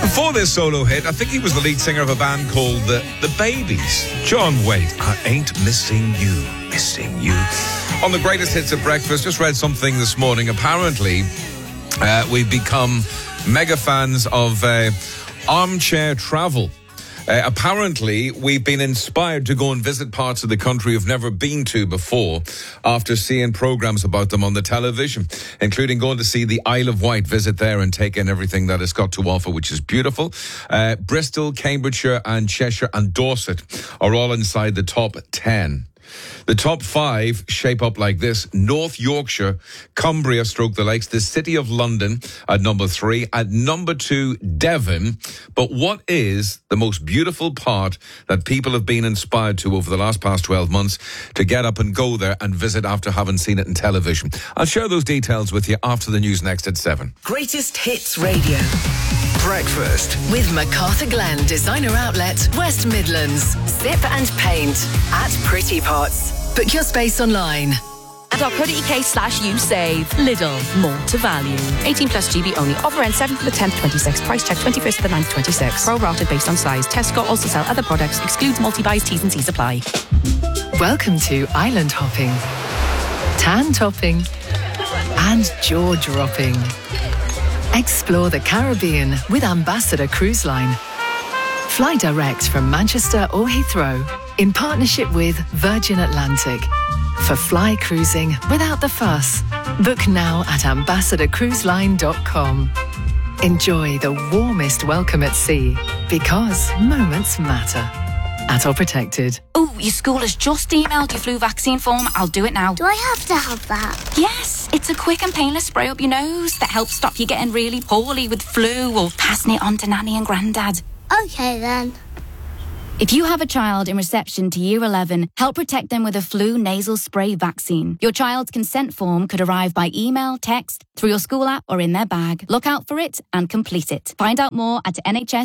Before this solo hit, I think he was the lead singer of a band called The Babies. John Waite, I ain't missing you. On the greatest hits of breakfast, just read something this morning. Apparently, we've become mega fans of armchair travel. Apparently, we've been inspired to go and visit parts of the country we've never been to before after seeing programs about them on the television, including going to see the Isle of Wight, visit there and take in everything that it's got to offer, which is beautiful. Bristol, Cambridgeshire and Cheshire and Dorset are all inside the top 10. The top 5 shape up like this: North Yorkshire, Cumbria / the Lakes, the City of London at number 3, at number 2, Devon. But what is the most beautiful part that people have been inspired to over the past 12 months to get up and go there and visit after having seen it in television? I'll share those details with you after the news next at 7. Greatest Hits Radio. Breakfast With MacArthur Glen Designer Outlet, West Midlands. Sip and paint at Pretty Pots. Book your space online. .co.uk/usave. Lidl, more to value. 18 plus GB only. Offer ends 7th to the 10th, 26. Price check 21st to the 9th, 26. Pro rata based on size. Tesco also sell other products. Excludes multi-buys, T's and C's apply. Welcome to island hopping, tan topping, and jaw dropping. Explore the Caribbean with Ambassador Cruise Line. Fly direct from Manchester or Heathrow in partnership with Virgin Atlantic. For fly cruising without the fuss, book now at ambassadorcruiseline.com. Enjoy the warmest welcome at sea, because moments matter. At or protected. Oh, your school has just emailed your flu vaccine form. I'll do it now. Do I have to have that? Yes, it's a quick and painless spray up your nose that helps stop you getting really poorly with flu or passing it on to Nanny and Grandad. Okay then. If you have a child in reception to Year 11, help protect them with a flu nasal spray vaccine. Your child's consent form could arrive by email, text, through your school app or in their bag. Look out for it and complete it. Find out more at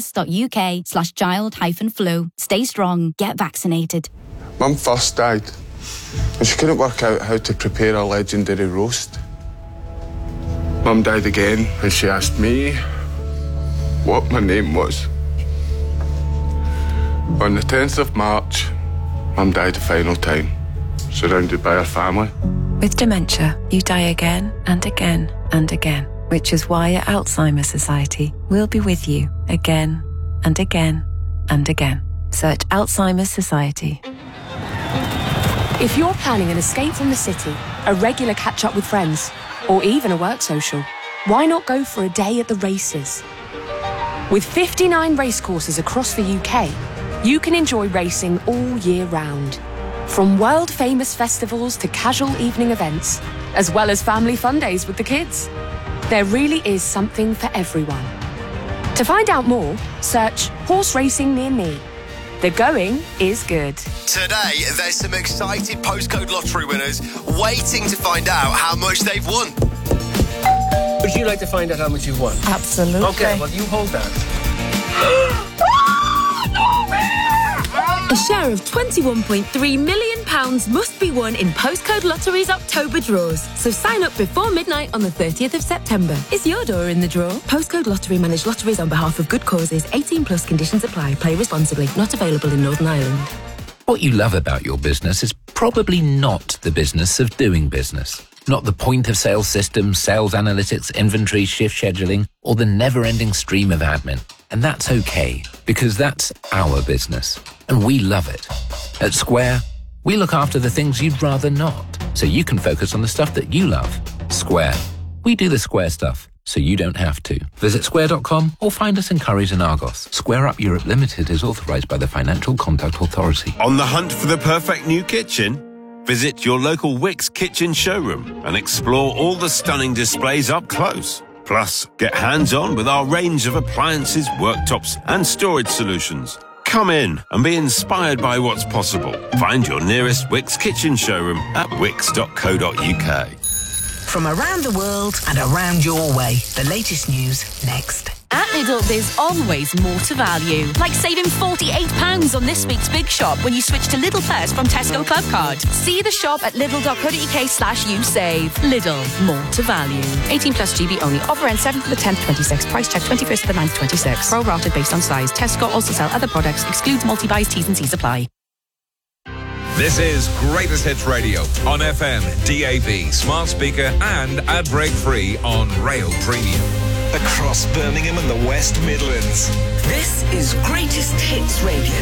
nhs.uk/child-flu. Stay strong, get vaccinated. Mum first died, and she couldn't work out how to prepare a legendary roast. Mum died again, and she asked me what my name was. On the 10th of March, Mum died the final time, surrounded by her family. With dementia, you die again and again and again, which is why at Alzheimer's Society, we'll be with you again and again and again. Search Alzheimer's Society. If you're planning an escape from the city, a regular catch-up with friends, or even a work social, why not go for a day at the races? With 59 racecourses across the UK, you can enjoy racing all year round. From world-famous festivals to casual evening events, as well as family fun days with the kids. There really is something for everyone. To find out more, search horse racing near me. The going is good. Today, there's some excited postcode lottery winners waiting to find out how much they've won. Would you like to find out how much you've won? Absolutely. Okay, well, you hold that. A share of £21.3 million must be won in Postcode Lottery's October draws. So sign up before midnight on the 30th of September. Is your door in the draw? Postcode Lottery manage lotteries on behalf of good causes. 18 plus conditions apply. Play responsibly. Not available in Northern Ireland. What you love about your business is probably not the business of doing business. Not the point-of-sale system, sales analytics, inventory, shift scheduling, or the never-ending stream of admin. And that's okay, because that's our business. And we love it. At Square, we look after the things you'd rather not, so you can focus on the stuff that you love. Square. We do the Square stuff, so you don't have to. Visit square.com or find us in Currys and Argos. Square Up Europe Limited is authorised by the Financial Conduct Authority. On the hunt for the perfect new kitchen? Visit your local Wickes kitchen showroom and explore all the stunning displays up close. Plus, get hands-on with our range of appliances, worktops and storage solutions. Come in and be inspired by what's possible. Find your nearest Wickes kitchen showroom at wickes.co.uk. from around the world and around your way. The latest news next. At Lidl, there's always more to value. Like saving £48 on this week's Big Shop when you switch to Lidl Plus from Tesco Club Card. See the shop at lidl.co.uk/usave. Lidl, more to value. 18 plus GB only. Offer ends 7th to the 10th, 26. Price check 21st to the 9th, 26. Pro rated based on size. Tesco also sell other products. Excludes multi-buys, T's and C's apply. This is Greatest Hits Radio on FM, DAB, smart speaker and ad break free on Rail Premium. Across Birmingham and the West Midlands. This is Greatest Hits Radio.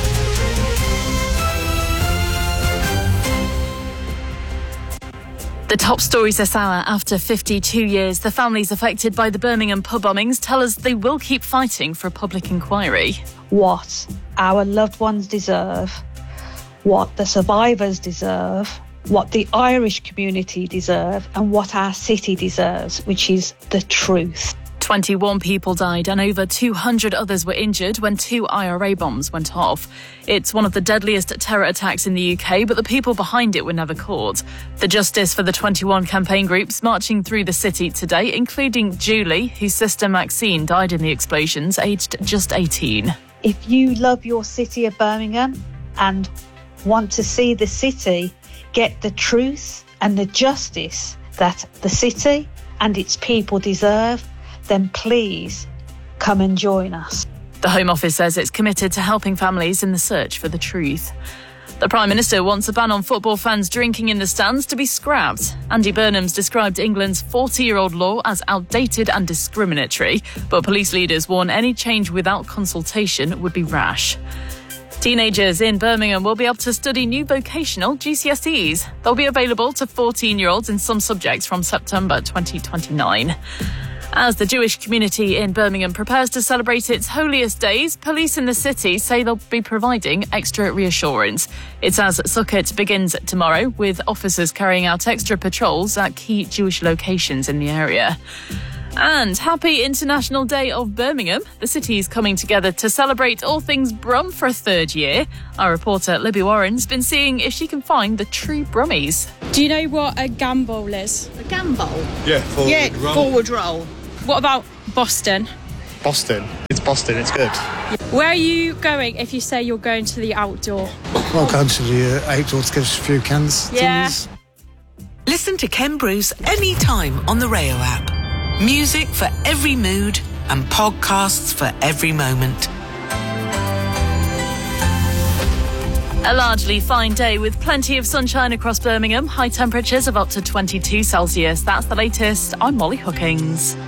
The top stories this hour. After 52 years, the families affected by the Birmingham pub bombings tell us they will keep fighting for a public inquiry. What our loved ones deserve, what the survivors deserve, what the Irish community deserve, and what our city deserves, which is the truth. 21 people died and over 200 others were injured when 2 IRA bombs went off. It's one of the deadliest terror attacks in the UK, but the people behind it were never caught. The Justice for the 21 campaign groups marching through the city today, including Julie, whose sister Maxine died in the explosions, aged just 18. If you love your city of Birmingham and want to see the city get the truth and the justice that the city and its people deserve, then please come and join us. The Home Office says it's committed to helping families in the search for the truth. The Prime Minister wants a ban on football fans drinking in the stands to be scrapped. Andy Burnham's described England's 40-year-old law as outdated and discriminatory, but police leaders warn any change without consultation would be rash. Teenagers in Birmingham will be able to study new vocational GCSEs. They'll be available to 14-year-olds in some subjects from September 2029. As the Jewish community in Birmingham prepares to celebrate its holiest days, police in the city say they'll be providing extra reassurance. It's as Sukkot begins tomorrow, with officers carrying out extra patrols at key Jewish locations in the area. And happy International Day of Birmingham. The city is coming together to celebrate all things Brum for a third year. Our reporter Libby Warren's been seeing if she can find the true Brummies. Do you know what a gambol is? A gambol? Yeah, forward roll. What about Boston? Boston. It's Boston, it's good. Where are you going if you say you're going to the outdoor? Well, going to the outdoor to get a few cans. Yeah. Tins. Listen to Ken Bruce anytime on the Rayo app. Music for every mood and podcasts for every moment. A largely fine day with plenty of sunshine across Birmingham. High temperatures of up to 22 Celsius. That's the latest. I'm Molly Hookings.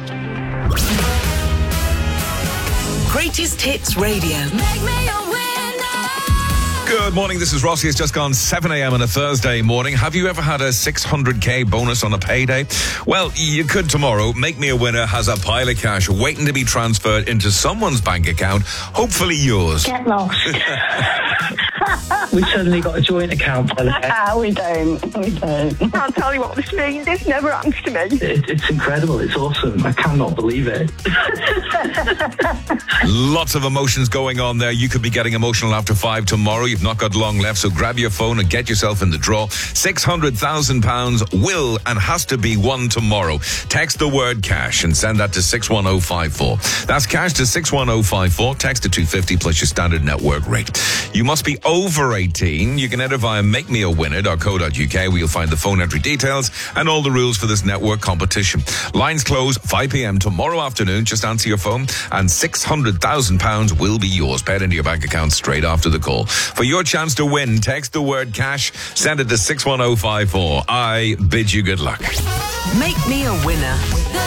Greatest Hits Radio. Make me a winner. Good morning, this is Rossi. It's just gone 7 a.m. on a Thursday morning. Have you ever had a 600k bonus on a payday? Well, you could tomorrow. Make Me a Winner has a pile of cash waiting to be transferred into someone's bank account, hopefully yours. Get lost. We've suddenly got a joint account, by the way. We don't. I can't tell you what this means. This never happens to me. It's incredible. It's awesome. I cannot believe it. Lots of emotions going on there. You could be getting emotional after 5 tomorrow. You've not got long left, so grab your phone and get yourself in the draw. £600,000 will and has to be won tomorrow. Text the word cash and send that to 61054. That's cash to 61054. Text to 250 plus your standard network rate. You must be over 18. You can enter via makemeawinner.co.uk where you'll find the phone entry details and all the rules for this network competition. Lines close 5 p.m. tomorrow afternoon. Just answer your phone and £600,000 will be yours. Paid into your bank account straight after the call. For your chance to win, text the word cash, send it to 61054. I bid you good luck. Make me a winner.